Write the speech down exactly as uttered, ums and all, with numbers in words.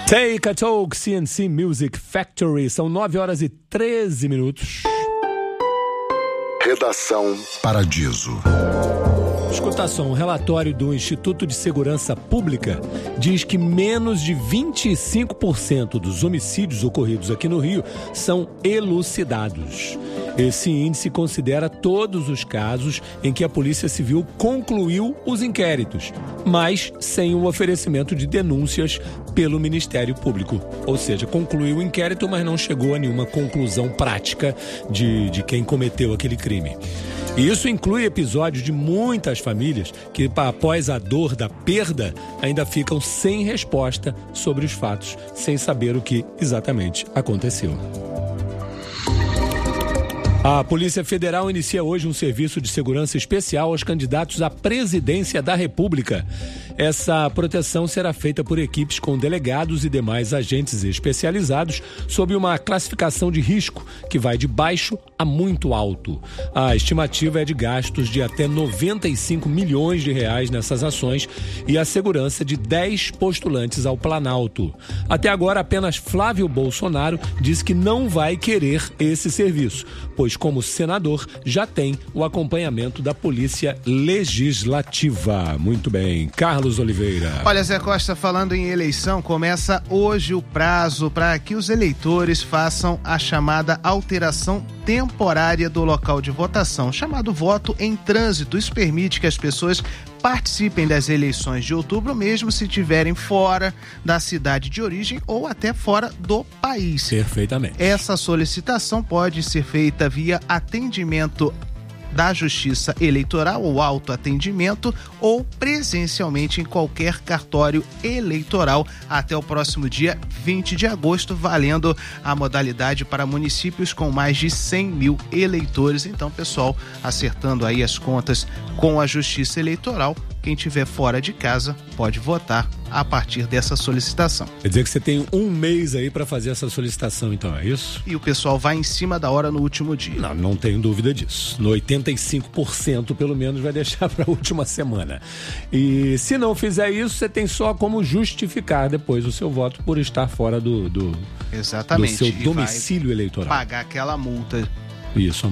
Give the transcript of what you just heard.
Take a Talk, C N C Music Factory. São nove horas e treze minutos. Redação Paradiso. Escuta só, um relatório do Instituto de Segurança Pública diz que menos de vinte e cinco por cento dos homicídios ocorridos aqui no Rio são elucidados. Esse índice considera todos os casos em que a Polícia Civil concluiu os inquéritos, mas sem o oferecimento de denúncias pelo Ministério Público. Ou seja, concluiu o inquérito, mas não chegou a nenhuma conclusão prática de, de quem cometeu aquele crime. E isso inclui episódios de muitas famílias que, após a dor da perda, ainda ficam sem resposta sobre os fatos, sem saber o que exatamente aconteceu. A Polícia Federal inicia hoje um serviço de segurança especial aos candidatos à presidência da República. Essa proteção será feita por equipes com delegados e demais agentes especializados sob uma classificação de risco que vai de baixo a muito alto. A estimativa é de gastos de até noventa e cinco milhões de reais nessas ações e a segurança de dez postulantes ao Planalto. Até agora, apenas Flávio Bolsonaro disse que não vai querer esse serviço, pois como senador já tem o acompanhamento da Polícia Legislativa. Muito bem. Carlos Oliveira. Olha, Zé Costa, falando em eleição, começa hoje o prazo para que os eleitores façam a chamada alteração temporária do local de votação, chamado voto em trânsito. Isso permite que as pessoas participem das eleições de outubro, mesmo se estiverem fora da cidade de origem ou até fora do país. Perfeitamente. Essa solicitação pode ser feita via atendimento da Justiça Eleitoral ou autoatendimento ou presencialmente em qualquer cartório eleitoral até o próximo dia vinte de agosto, valendo a modalidade para municípios com mais de cem mil eleitores. Então, pessoal, acertando aí as contas com a Justiça Eleitoral, quem estiver fora de casa pode votar a partir dessa solicitação. Quer dizer que você tem um mês aí para fazer essa solicitação, então, é isso? E o pessoal vai em cima da hora no último dia. Não, não tenho dúvida disso. No oitenta e cinco por cento, pelo menos, vai deixar para a última semana. E se não fizer isso, você tem só como justificar depois o seu voto por estar fora do, do, Exatamente. do seu domicílio eleitoral. Pagar aquela multa. Isso.